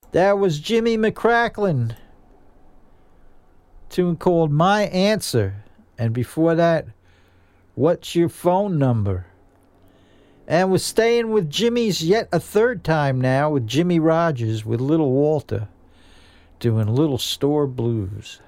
That was Jimmy McCracklin. Tune called My Answer. And before that, What's Your Phone Number? And we're staying with Jimmy's yet a third time now with Jimmy Rogers with Little Walter doing Little Store Blues.